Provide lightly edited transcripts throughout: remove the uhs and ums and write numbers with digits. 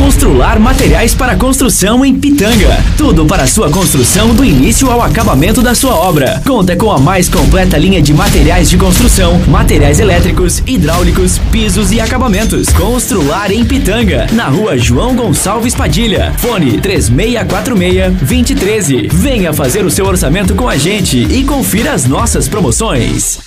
Constrular materiais para construção em Pitanga. Tudo para sua construção do início ao acabamento da sua obra. Conta com a mais completa linha de materiais de construção, materiais elétricos, hidráulicos, pisos e acabamentos. Constrular em Pitanga, na rua João Gonçalves Padilha. Fone 3646-2013. Venha fazer o seu orçamento com a gente e confira as nossas promoções.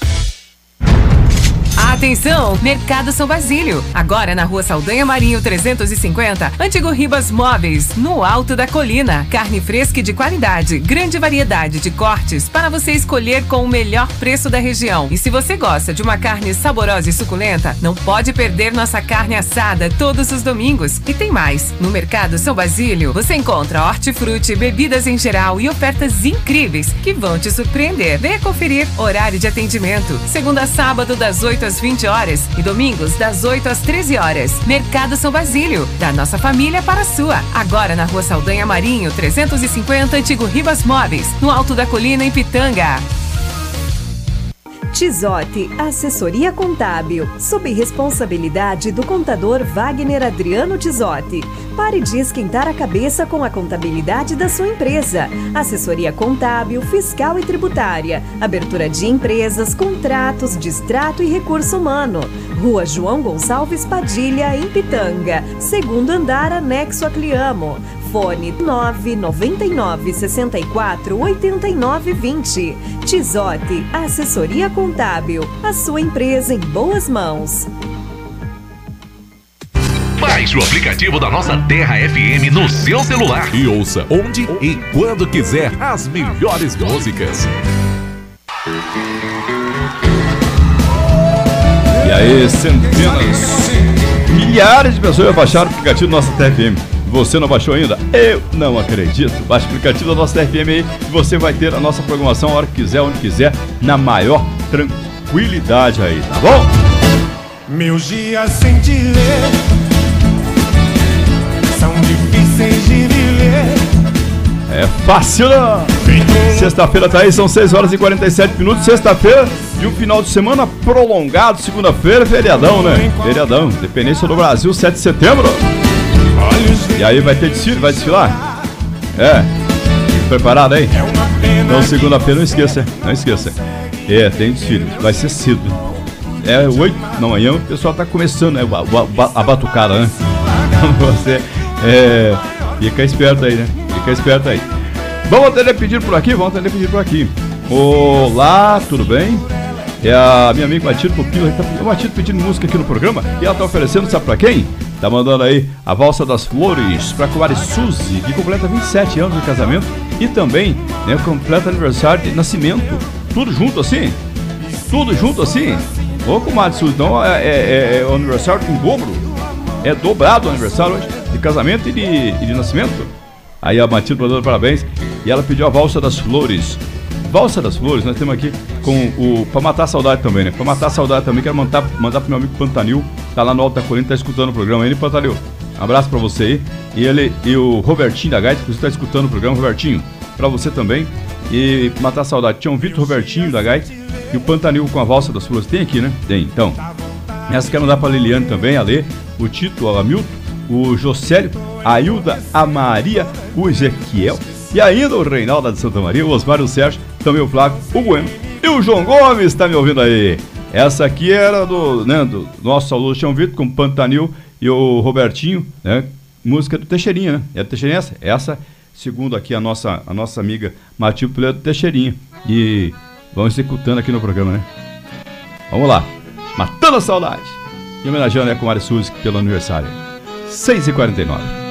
Atenção, Mercado São Basílio. Agora na Rua Saldanha Marinho 350, Antigo Ribas Móveis, no alto da colina. Carne fresca e de qualidade, grande variedade de cortes para você escolher com o melhor preço da região. E se você gosta de uma carne saborosa e suculenta, não pode perder nossa carne assada todos os domingos. E tem mais, no Mercado São Basílio você encontra hortifruti, bebidas em geral e ofertas incríveis que vão te surpreender. Venha conferir horário de atendimento, segunda a sábado das 8 às 20 horas e domingos das 8 às 13 horas. Mercado São Basílio, da nossa família para a sua. Agora na Rua Saldanha Marinho 350, Antigo Ribas Móveis, no alto da colina em Pitanga. Tizote, assessoria contábil, sob responsabilidade do contador Wagner Adriano Tizote. Pare de esquentar a cabeça com a contabilidade da sua empresa. Assessoria contábil, fiscal e tributária, abertura de empresas, contratos, distrato e recurso humano. Rua João Gonçalves Padilha, em Pitanga, segundo andar, anexo a Cliamo. Fone 999 64 89 20. Tizote, assessoria contábil. A sua empresa em boas mãos. Baixe o aplicativo da nossa Terra FM no seu celular e ouça onde e quando quiser as melhores músicas. E aí, centenas, milhares de pessoas baixaram o aplicativo da nossa Terra FM. Você não baixou ainda? Eu não acredito. Baixe o aplicativo da nossa TFM aí e você vai ter a nossa programação a hora que quiser, onde quiser, na maior tranquilidade aí, tá bom? Meus dias sem te ler são difíceis de viver. É fácil, não? Sexta-feira tá aí, são 6 horas e 47 minutos. Sexta-feira de um final de semana prolongado. Segunda-feira, feriadão, né? Feriadão, Independência do Brasil, 7 de setembro. E aí vai ter desfile, vai desfilar? É, preparado aí? Então segunda-feira não esqueça, não esqueça. É, tem desfile, vai ser cedo. É 8 da manhã, o pessoal tá começando, né? A batucada, né? Então você, fica esperto aí, né? Fica esperto aí. Vamos atender pedido por aqui? Vamos atender pedido por aqui. Olá, tudo bem? É a minha amiga Matilde Pupila, a Matilde pedindo música aqui no programa e ela tá oferecendo, sabe pra quem? Tá mandando aí a Valsa das Flores pra comadre Suzy, que completa 27 anos de casamento e também, né, completa aniversário de nascimento. Tudo junto assim? Tudo junto assim? Ô, comadre Suzy, então é o aniversário em dobro? É dobrado o aniversário hoje de casamento e de nascimento? Aí a Matilde mandando parabéns e ela pediu a Valsa das Flores. Valsa das Flores, nós temos aqui com o Pra Matar a Saudade também, né? Pra Matar a Saudade também, quero mandar pro meu amigo Pantanil, tá lá no Alto da Colina, tá escutando o programa aí, Pantanil. Um abraço pra você aí. E ele e o Robertinho da Gaita, que você tá escutando o programa, Robertinho, pra você também. E Pra Matar a Saudade, tinha um Vitor Robertinho da Gaita e o Pantanil com a Valsa das Flores. Tem aqui, né? Tem, então. Essa quero mandar pra Liliane também, a Lê, o Tito, o Hamilton, o Jocélio, a Hilda, a Maria, o Ezequiel. E ainda o Reinaldo de Santa Maria, o Osmar e o Sérgio, também o Flávio, o Bueno e o João Gomes, tá me ouvindo aí? Essa aqui era do nosso saludo Chão Vitor com o Pantanil e o Robertinho, né? Música do Teixeirinha, né? É do Teixeirinha essa? Essa, segundo aqui a nossa amiga Matilde Pulé do Teixeirinha. E vamos executando aqui no programa, né? Vamos lá, Matando a Saudade. E homenageando a comadre Suzy pelo aniversário. 6h49.